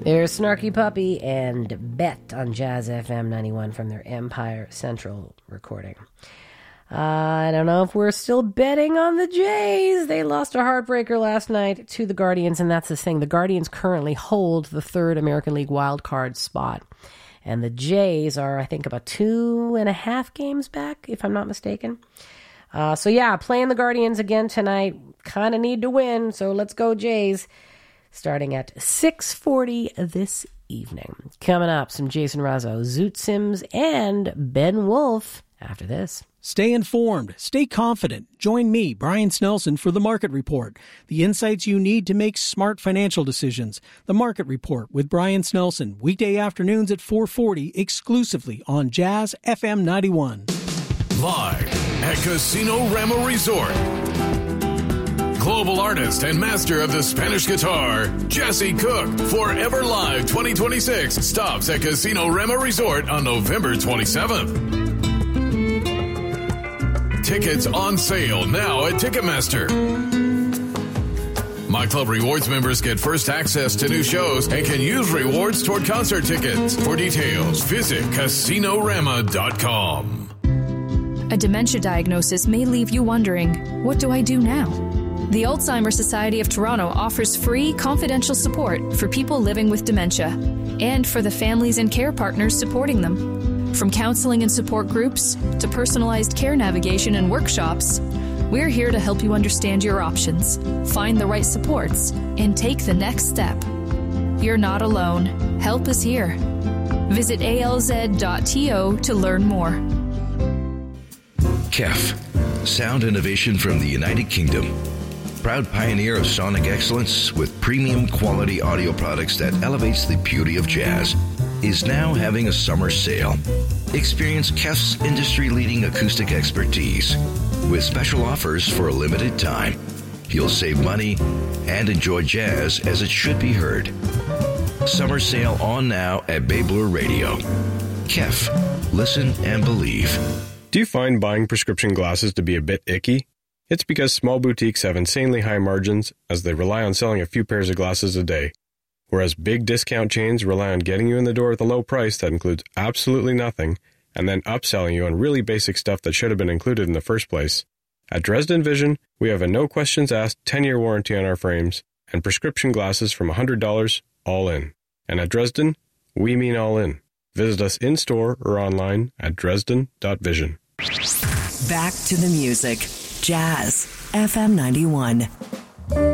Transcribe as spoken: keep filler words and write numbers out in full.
There's Snarky Puppy and Bet on Jazz F M ninety-one from their Empire Central recording. Uh, I don't know if we're still betting on the Jays. They lost a heartbreaker last night to the Guardians, and that's the thing. The Guardians currently hold the third American League wildcard spot. And the Jays are, I think, about two and a half games back, if I'm not mistaken. Uh, so, yeah, playing the Guardians again tonight. Kind of need to win, so let's go Jays. Starting at six forty this evening. Coming up, some Jason Razzo, Zoot Sims, and Ben Wolf after this. Stay informed. Stay confident. Join me, Brian Snelson, for The Market Report. The insights you need to make smart financial decisions. The Market Report with Brian Snelson. Weekday afternoons at four forty, exclusively on Jazz F M ninety-one. Live at Casino Rama Resort. Global artist and master of the Spanish guitar, Jesse Cook, Forever Live twenty twenty-six stops at Casino Rama Resort on November twenty-seventh. Tickets on sale now at Ticketmaster. My Club Rewards members get first access to new shows and can use rewards toward concert tickets. For details, visit casino rama dot com. A dementia diagnosis may leave you wondering, what do I do now? The Alzheimer's Society of Toronto offers free, confidential support for people living with dementia and for the families and care partners supporting them. From counseling and support groups to personalized care navigation and workshops, we're here to help you understand your options, find the right supports, and take the next step. You're not alone. Help is here. Visit A L Z dot T O to learn more. K E F, sound innovation from the United Kingdom. Proud pioneer of sonic excellence with premium quality audio products that elevates the beauty of jazz, is now having a summer sale. Experience K E F's industry-leading acoustic expertise with special offers for a limited time. You'll save money and enjoy jazz as it should be heard. Summer sale on now at Bay Blue Radio. K E F, listen and believe. Do you find buying prescription glasses to be a bit icky? It's because small boutiques have insanely high margins as they rely on selling a few pairs of glasses a day, whereas big discount chains rely on getting you in the door with a low price that includes absolutely nothing and then upselling you on really basic stuff that should have been included in the first place. At Dresden Vision, we have a no-questions-asked ten-year warranty on our frames and prescription glasses from one hundred dollars all in. And at Dresden, we mean all in. Visit us in-store or online at dresden dot vision. Back to the music. Jazz F M ninety-one.